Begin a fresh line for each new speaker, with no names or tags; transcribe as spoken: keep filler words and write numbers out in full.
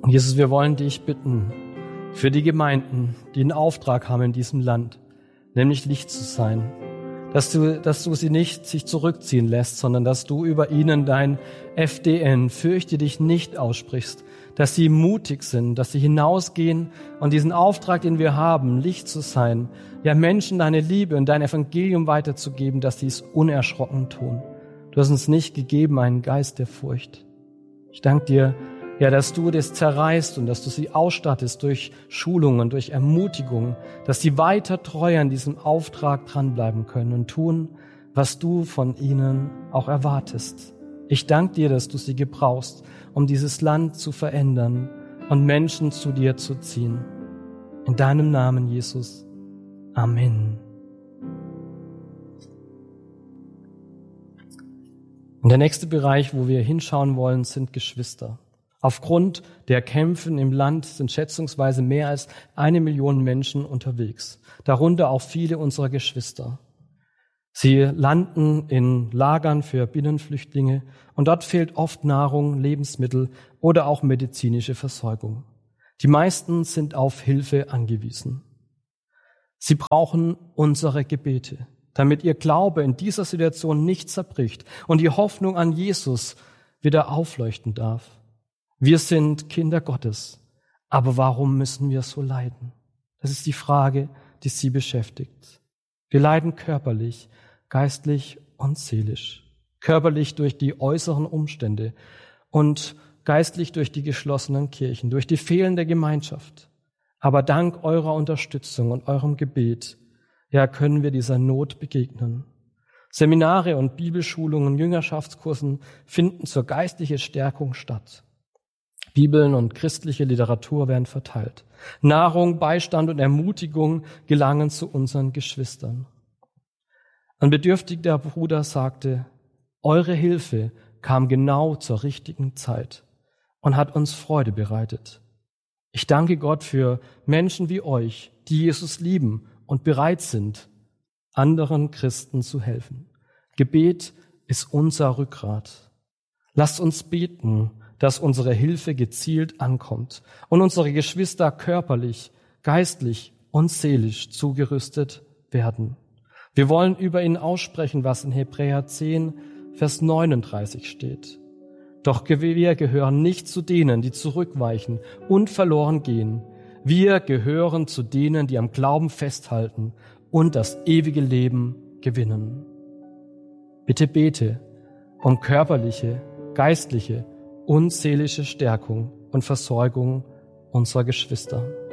Jesus, wir wollen dich bitten für die Gemeinden, die einen Auftrag haben in diesem Land, nämlich Licht zu sein, dass du, dass du sie nicht sich zurückziehen lässt, sondern dass du über ihnen dein F D N, fürchte dich nicht, aussprichst, dass sie mutig sind, dass sie hinausgehen und diesen Auftrag, den wir haben, Licht zu sein, ja Menschen deine Liebe und dein Evangelium weiterzugeben, dass sie es unerschrocken tun. Du hast uns nicht gegeben einen Geist der Furcht. Ich danke dir, ja, dass du das zerreißt und dass du sie ausstattest durch Schulungen, durch Ermutigung, dass sie weiter treu an diesem Auftrag dranbleiben können und tun, was du von ihnen auch erwartest. Ich danke dir, dass du sie gebrauchst, um dieses Land zu verändern und Menschen zu dir zu ziehen. In deinem Namen, Jesus. Amen. Und der nächste Bereich, wo wir hinschauen wollen, sind Geschwister. Aufgrund der Kämpfe im Land sind schätzungsweise mehr als eine Million Menschen unterwegs, darunter auch viele unserer Geschwister. Sie landen in Lagern für Binnenflüchtlinge und dort fehlt oft Nahrung, Lebensmittel oder auch medizinische Versorgung. Die meisten sind auf Hilfe angewiesen. Sie brauchen unsere Gebete, damit ihr Glaube in dieser Situation nicht zerbricht und die Hoffnung an Jesus wieder aufleuchten darf. Wir sind Kinder Gottes, aber warum müssen wir so leiden? Das ist die Frage, die sie beschäftigt. Wir leiden körperlich, geistlich und seelisch. Körperlich durch die äußeren Umstände und geistlich durch die geschlossenen Kirchen, durch die fehlende Gemeinschaft. Aber dank eurer Unterstützung und eurem Gebet, ja, können wir dieser Not begegnen. Seminare und Bibelschulungen, Jüngerschaftskursen finden zur geistlichen Stärkung statt. Bibeln und christliche Literatur werden verteilt. Nahrung, Beistand und Ermutigung gelangen zu unseren Geschwistern. Ein bedürftiger Bruder sagte, eure Hilfe kam genau zur richtigen Zeit und hat uns Freude bereitet. Ich danke Gott für Menschen wie euch, die Jesus lieben und bereit sind, anderen Christen zu helfen. Gebet ist unser Rückgrat. Lasst uns beten, dass unsere Hilfe gezielt ankommt und unsere Geschwister körperlich, geistlich und seelisch zugerüstet werden. Wir wollen über ihn aussprechen, was in Hebräer zehn, Vers neununddreißig steht. Doch wir gehören nicht zu denen, die zurückweichen und verloren gehen. Wir gehören zu denen, die am Glauben festhalten und das ewige Leben gewinnen. Bitte bete um körperliche, geistliche und seelische Stärkung und Versorgung unserer Geschwister.